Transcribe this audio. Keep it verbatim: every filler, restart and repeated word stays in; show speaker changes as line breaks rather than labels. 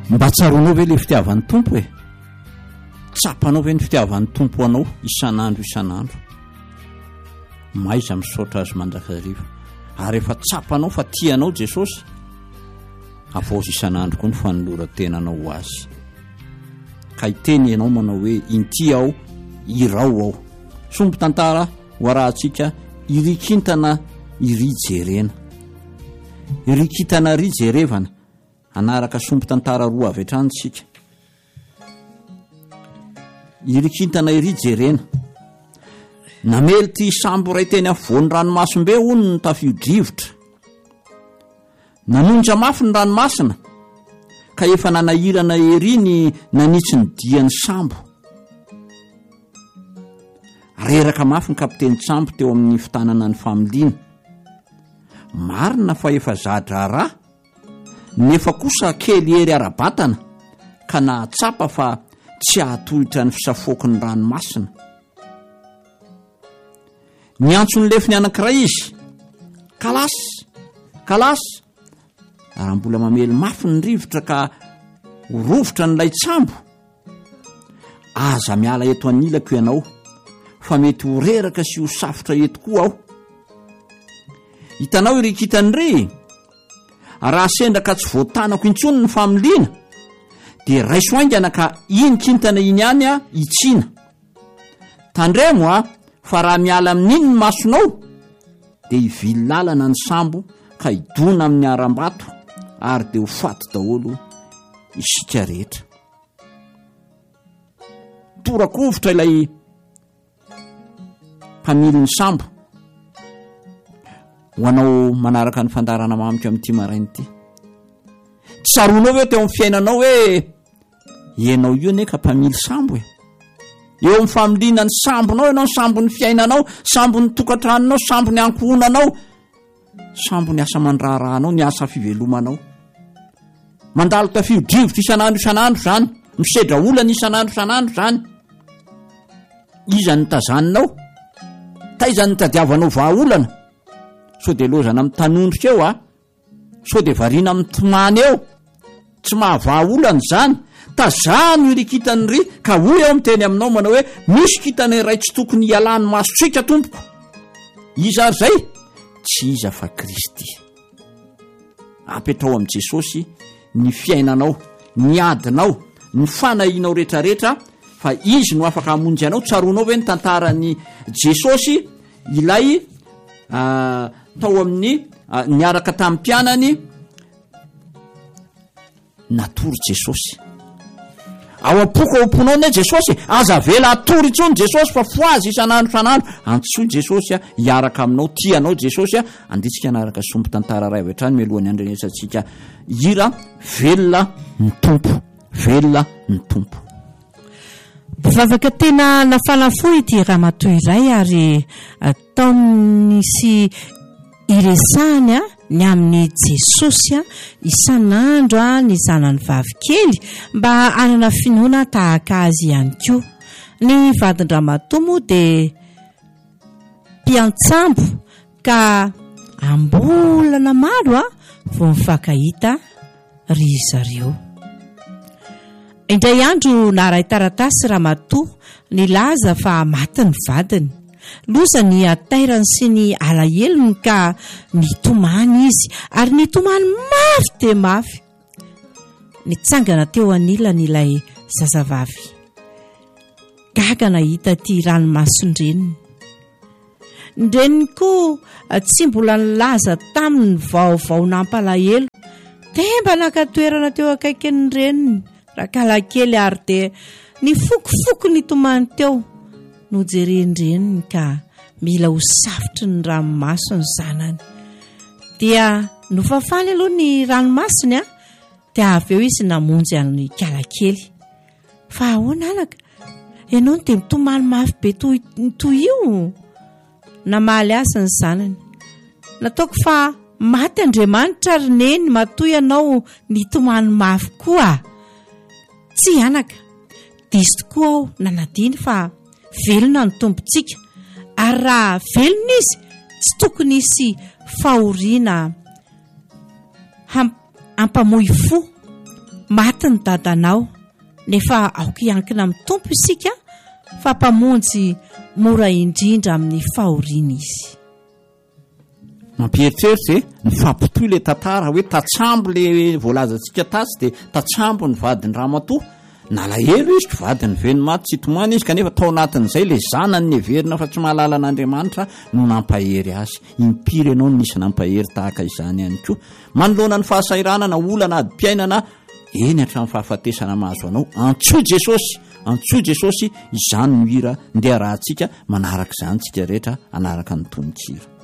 mba tsaroanao ve le fitiavan'ny tompo e tsapanao ve ny fitiavan'ny tompo anao isan'andro isan'andro maiza misaotra azy mandrakariva ary efa tsapanao fa tianao Jesosy avozy isan'andro koa ny fanoloran-tenanao ho azy ka iteny ianao manao hoe inty aho irao aho sombo tantara ho arahantsika irikintana iry jerena irikintana ry jerevana anaraka sombo tantara roa avy hatrany tsika irikintana iry jerena namely ty sambo ray teny avoany ranomasimbe hono ny tafio-drivotra nanonja mafy ny ranomasina ka efa nanahirana ery ny nanitsy ny dian'ny sambo reraka mafy ny kapiteny sambo teo amin'ny fitanana ny familiana marina fa efa zadra ra nefa kosa kely ery arabatana ka nahatsapa fa tsy ahatohitra ny fisafokin'ny ranomasina ny antsony lefiny anankiray izy kalasy kalasy raha mbola mamely mafy ny rivotra ka rovotra n'ilay tsambo aza miala eto anilako ianao fa mety ho reraka sy ho safotra eto koa aho hitanao irikitany ry raha sendraka tsy voatanako intsony ny familiana dia raiso aingana ka iny kintana iny ihany a itsina tandremo a fa raha miala amin'iny ny masonao dia hivily lalana ny sambo ka hidona amin'ny aram-bato ary dia ho faty daholo isika rehetra torakovitra ilay mpamily ny sambo ho anao manaraka ny fandarana mamiko amin'ity marainy ity tsy saronao hoe teo amin'ny fiainanao hoe ianao io ne ka mpamily sambo e eo amin'ny familiana ny sambonao ianao ny sambony fiainanao sambony tokantranonao sambony ankohonanao sambony asa mandraharahanao ny asa fivelomanao mandalo tafio-drivotra isan'andro isan'andro zany misedra olana isan'andro isan'andro zany iza ny tazaninao taiza ny tadiavanao vahaolana so de lozana amin'ny tanondrika eo a so de variana amin'ny tomany eo tsy mahavahaolana zany tazano irikitany ry ka hoy eo miteny aminao manao hoe misy kitana iray tsy tokony hialany masotsika tompoko iza ary zay tsy iza fa Kristy apetrao amin'i Jesosy ny fiainanao ny adinao ny fanahinao rehetrarehetra fa izy no afaka hamonjy anao tsaroanao hoe ny tantarany Jesosy ilay uh, tao amin'ny uh, niaraka tamin'ny mpianany natory Jesosy ao ampoko aomponao ne Jesosy aza vela atory intsony Jesosy fa foazy isan'andro isan'andro antsoy Jesosy a hiaraka aminao tianao Jesosy a anditsika anaraka sombo tantara ray avy hatrany mialohany andrenesantsika hira velona ny tompo velona ny tompo
mpivavaka tena nafalafoy ity ramatoa iray ary ataony sy iresahany a ny amin'ny Jesosy a isan'andro a ny zanany vavikely mba anana finoana tahaka azy ihany koa ny vadin-dramatoa moa dia mpiantsambo ka ambolana maro a vao mifankahita ry zareo indray andro naray taratasy ramatoa nilaza fa maty ny vadiny loza ny atairany sy ny alahelony ka nitomany izy ary nitomany mafy dia mafy nitsangana teo anilany ilay zazavavy gaga nahita ty ranomasondreniny ndreniny koa tsy mbola nilaza taminy vaovao nampalahelo temba nakatoerana teo akaikin'ny reniny rakalakely ary dia ny fokofoko nitomany teo nojerendreniny ka mila ho safotry ny ranomasony zanany dia nofafaly aloha ny ranomasiny a dia avy eo izy namonjy any kalakely fa ahoana alaka ianao dia mitomany mafy be toy io namaly azy ny zanany nataoko fa maty Andriamanitra ary neny matoy ianao nitomany mafy koa tsy anaka diso tokoa aho nanadiny fa velona ny tompontsika ary raha velona izy tsy tokony isy fahoriana hampamoy fo maty ny dadanao nefa aoka iankina amin'ny tompo isika fa mpamonjy mora indrindra amin'ny fahoriana izy.
Mampieritreritra ny fampitoy le tantara hoe tatsambo le voalazantsika tasy de tatsambo ny vadiny Ramatoa. Nalahelo izy tsy vadiny Venomaty tsy tomany izy kanefa tao anatin'izay le zanany neverina fa tsy mahalala an'Andriamanitra no nampahery azy. Impiry ianao nisy nampahery tahaka izany ihany koa. Manoloana ny fahasairanana olana ady-piainana eny hatramin'ny fahafatesana mahazo anao. Antsoa Jesosy, antsoa Jesosy izany no hira ndeha rahantsika manaraka izany tsika rehetra anaraka ny tononkira.